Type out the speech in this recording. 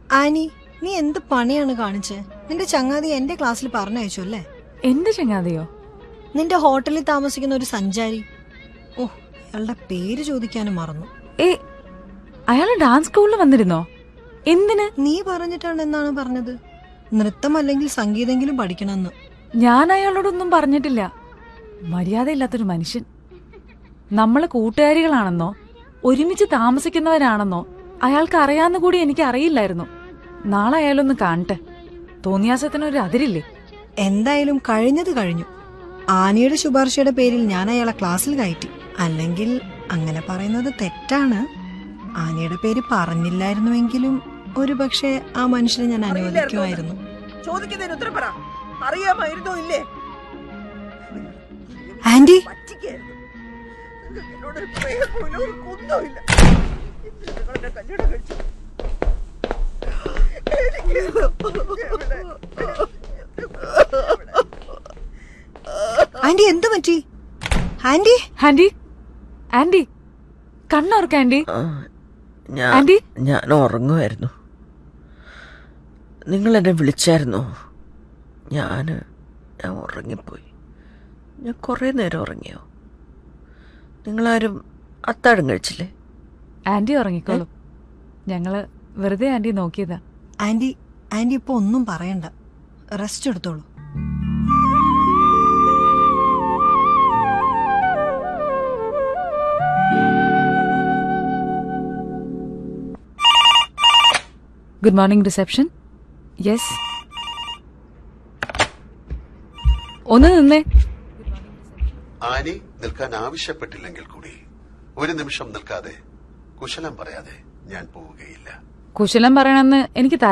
Annie, നീ എന്ത് പണിയാണ് കാണിച്ചേ? നിന്റെ ചങ്ങാതി എന്റെ ക്ലാസ്സിൽ പറഞ്ഞയച്ചു അല്ലേ? എന്റെ ചങ്ങാതിയോ? നിന്റെ ഹോട്ടലിൽ താമസിക്കുന്ന ഒരു സഞ്ചാരി. ഓ, അയാളുടെ പേര് ചോദിക്കാനും മറന്നു. അയാള് ഡാൻസ് സ്കൂളിൽ വന്നിരുന്നോ? എന്തിന്? നീ പറഞ്ഞിട്ടാണ് എന്നാണ് പറഞ്ഞത്. നൃത്തം അല്ലെങ്കിൽ സംഗീതെങ്കിലും പഠിക്കണമെന്ന്. ഞാൻ അയാളോടൊന്നും പറഞ്ഞിട്ടില്ല. മര്യാദയില്ലാത്തൊരു മനുഷ്യൻ. നമ്മള് കൂട്ടുകാരികളാണെന്നോ ഒരുമിച്ച് താമസിക്കുന്നവരാണെന്നോ അയാൾക്ക് അറിയാവുന്ന കൂടി എനിക്ക് അറിയില്ലായിരുന്നു. നാളെ അയാളൊന്ന് കാണട്ടെ. തോന്നിയാസത്തിനൊരു അതിരില്ലേ? എന്തായാലും കഴിഞ്ഞത് കഴിഞ്ഞു. ആനിയുടെ ശുപാർശയുടെ പേരിൽ ഞാൻ അയാളെ ക്ലാസ്സിൽ കയറ്റി. അല്ലെങ്കിൽ അങ്ങനെ പറയുന്നത് തെറ്റാണ്. ആനിയുടെ പേര് പറഞ്ഞില്ലായിരുന്നുവെങ്കിലും ഒരു പക്ഷേ ആ മനുഷ്യനെ ഞാൻ അനുവദിക്കുമായിരുന്നു. ചോദിക്കുന്നതിന് ഉത്തരം പറ. അറിയാമായിരുന്നോ ഇല്ലേ? ആന്റി, ആന്റി എന്ത് പറ്റി? Anti, anti, anti കണ്ണോർക്ക anti. Anti, ഞാൻ ഉറങ്ങുമായിരുന്നു. നിങ്ങൾ എന്നെ വിളിച്ചായിരുന്നോ? ഞാൻ ഉറങ്ങിപ്പോയി. ഞാൻ കുറെ നേരം ഉറങ്ങിയോ? നിങ്ങളാരും അത്താഴം കഴിച്ചില്ലേ? ആന്റി ഉറങ്ങിക്കോളൂ. ഞങ്ങള് വെറുതെ ആന്റി നോക്കിയതാ. ആന്റി ഇപ്പൊ ഒന്നും പറയണ്ട, റെസ്റ്റ് എടുത്തോളൂ. Good morning reception. യെസ്, ഒന്ന് നിന്നേ. ആനി നിൽക്കാൻ ആവശ്യപ്പെട്ടില്ലെങ്കിൽ കൂടി ഒരു നിമിഷം നിൽക്കാതെ കുശലം പറയാതെ ഞാൻ പോവുകയില്ല. കുശലം പറയണമെന്ന് എനിക്ക്